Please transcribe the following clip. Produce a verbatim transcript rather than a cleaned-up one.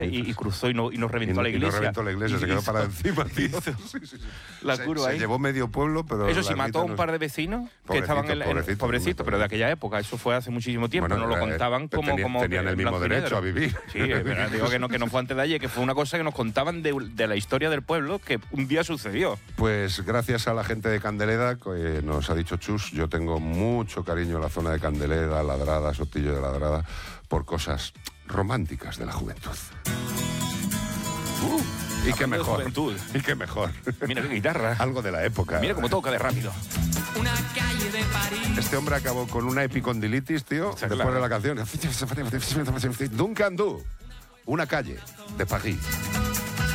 Y, y cruzó y no, y nos reventó y, la iglesia. Y no reventó la iglesia, y, se quedó para hizo, encima, tío. Hizo Sí, sí, sí. La se, curva se ahí. llevó medio pueblo, pero... Eso sí, mató a un no... par de vecinos que pobrecito, estaban en... Pobrecito, en, pobrecito pero de aquella época. Eso fue hace muchísimo tiempo. Bueno, nos lo contaban eh, como... tenía, como tenían el mismo derecho a vivir. Sí, pero digo que no, que no fue antes de ayer, que fue una cosa que nos contaban de, de la historia del pueblo que un día sucedió. Pues gracias a la gente de Candeleda, que nos ha dicho Chus, yo tengo mucho cariño en la zona de Candeleda, Ladrada, Sotillo de Ladrada, por cosas románticas de la juventud. Uh, y qué mejor. Juventud. Y qué mejor. Mira qué guitarra. Algo de la época. Mira cómo toca de rápido. Una calle de París. Este hombre acabó con una epicondilitis, tío, Está después claro. de la canción. Duncan Du, una calle de París.